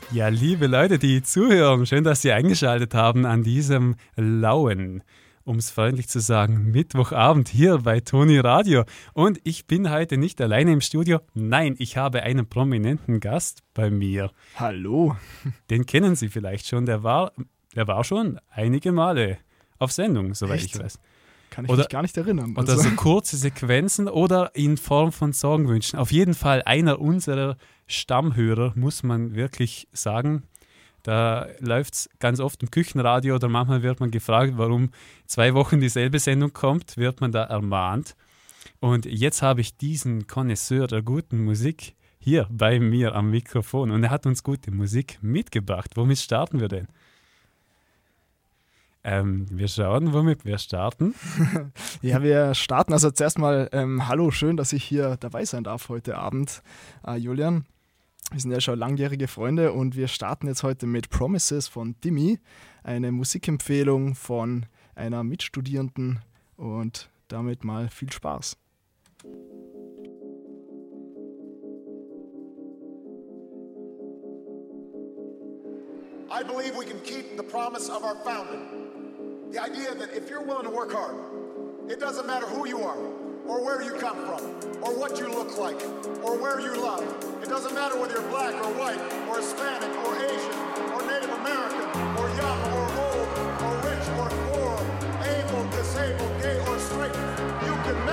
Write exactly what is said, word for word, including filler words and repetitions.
Ja, liebe Leute, die zuhören, schön, dass Sie eingeschaltet haben an diesem lauen, um es freundlich zu sagen, Mittwochabend hier bei Toni Radio. Und ich bin heute nicht alleine im Studio. Nein, ich habe einen prominenten Gast bei mir. Hallo. Den kennen Sie vielleicht schon. Der war, der war schon einige Male auf Sendung, soweit Echt? ich weiß. Kann ich Oder- mich gar nicht erinnern. Oder so kurze Sequenzen oder in Form von Songwünschen. Auf jeden Fall einer unserer Stammhörer, muss man wirklich sagen. Da läuft es ganz oft im Küchenradio oder manchmal wird man gefragt, warum zwei Wochen dieselbe Sendung kommt, wird man da ermahnt. Und jetzt habe ich diesen Connoisseur der guten Musik hier bei mir am Mikrofon und er hat uns gute Musik mitgebracht. Womit starten wir denn? Ähm, wir schauen, womit wir starten. Ja, wir starten also zuerst mal, ähm, hallo, schön, dass ich hier dabei sein darf heute Abend, äh, Julian. Wir sind ja schon langjährige Freunde und wir starten jetzt heute mit Promises von Dimi, eine Musikempfehlung von einer Mitstudierenden und damit mal viel Spaß. I believe we can keep the promise of our founding. The idea that if you're willing to work hard, it doesn't matter who you are, or where you come from, or what you look like, or where you love. It doesn't matter whether you're black or white, or Hispanic, or Asian, or Native American, or young or old, or rich or poor, able, disabled, gay or straight. You can